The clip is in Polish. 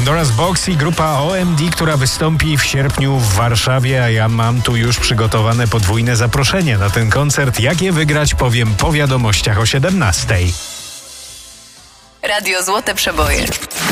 Pandora's Box i grupa OMD, która wystąpi w sierpniu w Warszawie, a ja mam tu już przygotowane podwójne zaproszenie na ten koncert. Jak je wygrać, powiem po wiadomościach o 17:00. Radio Złote Przeboje.